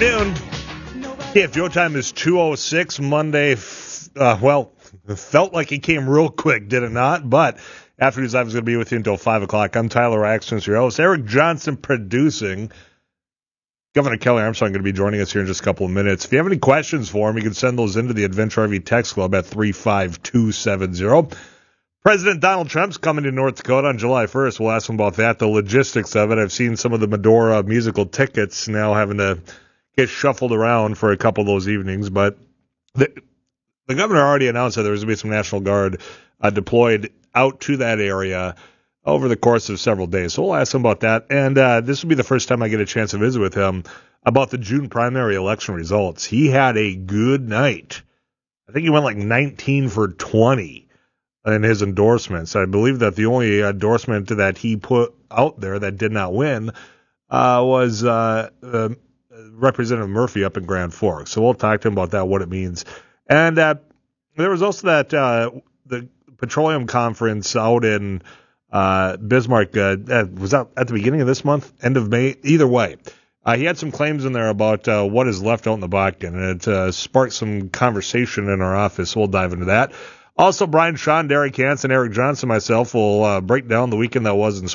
afternoon. KFGO time is 2:06 Monday. It felt like it came real quick, did it not? But afternoon's live is going to be with you until 5 o'clock. I'm Tyler Axton, your host. Eric Johnson producing. Governor Kelly Armstrong going to be joining us here in just a couple of minutes. If you have any questions for him, you can send those into the Adventure RV Text Club at 35270. President Donald Trump's coming to North Dakota on July 1st. We'll ask him about that, the logistics of it. I've seen some of the Medora musical tickets now having to get shuffled around for a couple of those evenings. But the governor already announced that there was going to be some National Guard deployed out to that area over the course of several days. So we'll ask him about that. And this will be the first time I get a chance to visit with him about the June primary election results. He had a good night. I think he went like 19 for 20 in his endorsements. I believe that the only endorsement that he put out there that did not win was Representative Murphy up in Grand Forks. So we'll talk to him about that, what it means. And there was also that the petroleum conference out in Bismarck. Was that at the beginning of this month, end of May? Either way, he had some claims in there about what is left out in the Bakken, and it sparked some conversation in our office. So we'll dive into that. Also, Brian Shaw, Derek Hansen, Eric Johnson, myself will break down the weekend that was in